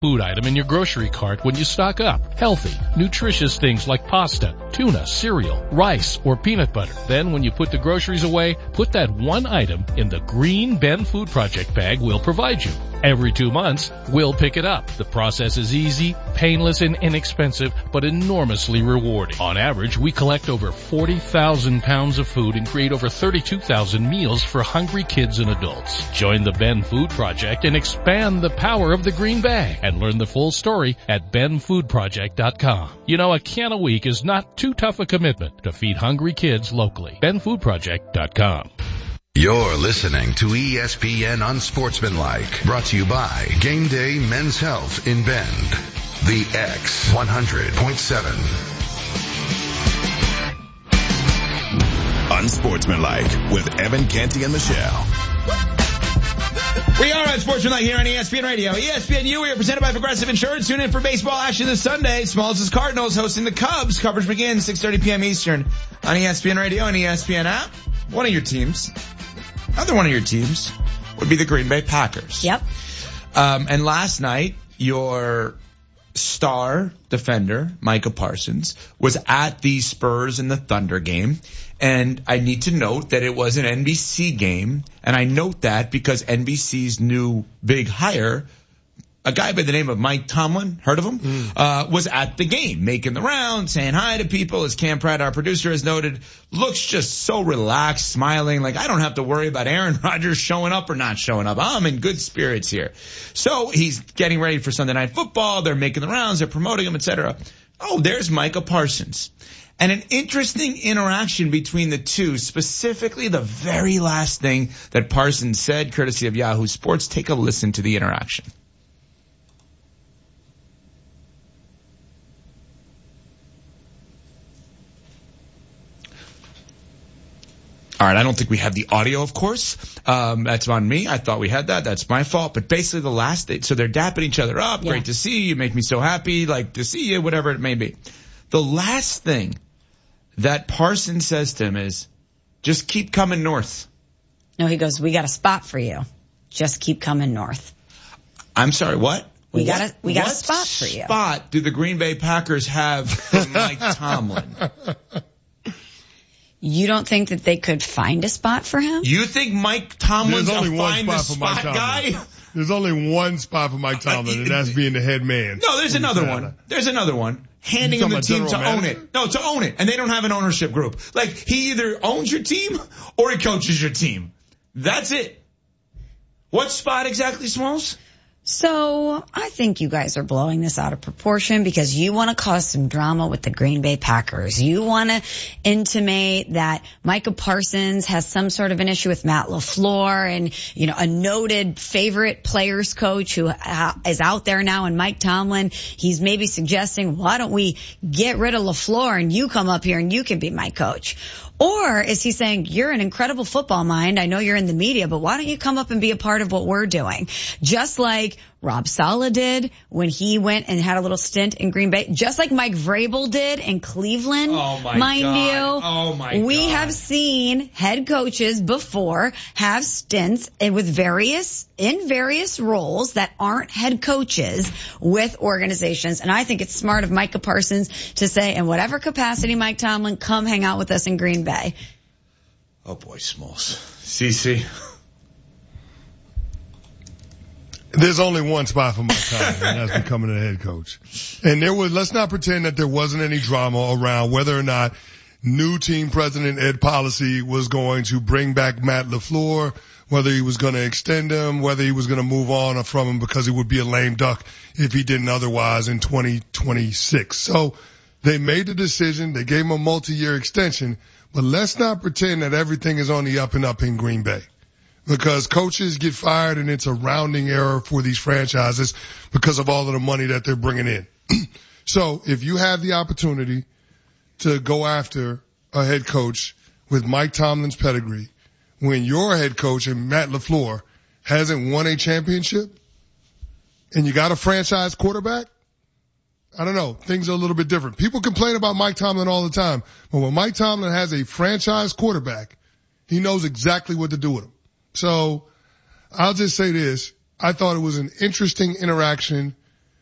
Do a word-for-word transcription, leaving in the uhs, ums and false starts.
food item in your grocery cart when you stock up. Healthy, nutritious things like pasta, tuna, cereal, rice, or peanut butter. Then when you put the groceries away, put that one item in the green Ben Food Project bag we'll provide you. Every two months, we'll pick it up. The process is easy, painless, and inexpensive, but enormously rewarding. On average, we collect over forty thousand pounds of food and create over thirty-two thousand meals for hungry kids and adults. Join the Ben Food Project and expand the power of the green bag, and learn the full story at ben food project dot com. You know, a can a week is not too tough a commitment to feed hungry kids locally. ben food project dot com. You're listening to E S P N Unsportsmanlike, brought to you by Game Day Men's Health in Bend. The X one hundred point seven. Unsportsmanlike with Evan Canty and Michelle. We are on Sportsmanlike here on E S P N Radio. E S P N U, we are presented by Progressive Insurance. Tune in for baseball action this Sunday. Smalls' Cardinals hosting the Cubs. Coverage begins six thirty p.m. Eastern on E S P N Radio and E S P N app. One of your teams, another one of your teams, would be the Green Bay Packers. Yep. Um, and last night, your star defender, Micah Parsons, was at the Spurs and the Thunder game. And I need to note that it was an N B C game. And I note that because N B C's new big hire, a guy by the name of Mike Tomlin, heard of him, mm. uh, was at the game, making the rounds, saying hi to people. As Cam Pratt, our producer, has noted, looks just so relaxed, smiling, like I don't have to worry about Aaron Rodgers showing up or not showing up. I'm in good spirits here. So he's getting ready for Sunday Night Football. They're making the rounds. They're promoting him, et cetera. Oh, there's Micah Parsons. And an interesting interaction between the two, specifically the very last thing that Parsons said, courtesy of Yahoo Sports. Take a listen to the interaction. All right, I don't think we have the audio, of course. Um, that's on me. I thought we had that. That's my fault. But basically the last day, so they're dapping each other up. Yeah. Great to see you. You make me so happy. Like to see you, whatever it may be. The last thing that Parsons says to him is, just keep coming north. No, he goes, we got a spot for you. Just keep coming north. I'm sorry, what? We what, got a, we got a spot for you. What spot do the Green Bay Packers have for Mike Tomlin? You don't think that they could find a spot for him? You think Mike Tomlin's There's only a one find spot a for spot Mike Tomlin. guy? There's only one spot for Mike Tomlin, and that's being the head man. No, there's another one. There's another one. Handing him the team to own it. No, to own it. And they don't have an ownership group. Like, he either owns your team or he coaches your team. That's it. What spot exactly, Smalls? So I think you guys are blowing this out of proportion because you want to cause some drama with the Green Bay Packers. You want to intimate that Micah Parsons has some sort of an issue with Matt LaFleur and, you know, a noted favorite players coach who is out there now, and Mike Tomlin. He's maybe suggesting, why don't we get rid of LaFleur and you come up here and you can be my coach? Or is he saying, you're an incredible football mind. I know you're in the media, but why don't you come up and be a part of what we're doing? Just like Rob Saleh did when he went and had a little stint in Green Bay. Just like Mike Vrabel did in Cleveland, oh my mind God. you. Oh my we God. have seen head coaches before have stints with various, in various roles that aren't head coaches with organizations. And I think it's smart of Micah Parsons to say, in whatever capacity, Mike Tomlin, come hang out with us in Green Bay. Oh boy, Smalls. Cece. There's only one spot for Mike Tomlin, and that's becoming a head coach. And there was, let's not pretend that there wasn't any drama around whether or not new team president Ed Policy was going to bring back Matt LaFleur, whether he was going to extend him, whether he was going to move on from him because he would be a lame duck if he didn't otherwise in twenty twenty-six. So they made the decision. They gave him a multi-year extension. But let's not pretend that everything is on the up and up in Green Bay, because coaches get fired and it's a rounding error for these franchises because of all of the money that they're bringing in. So if you have the opportunity to go after a head coach with Mike Tomlin's pedigree, when your head coach and Matt LaFleur hasn't won a championship and you got a franchise quarterback, I don't know. Things are a little bit different. People complain about Mike Tomlin all the time, but when Mike Tomlin has a franchise quarterback, he knows exactly what to do with him. So I'll just say this. I thought it was an interesting interaction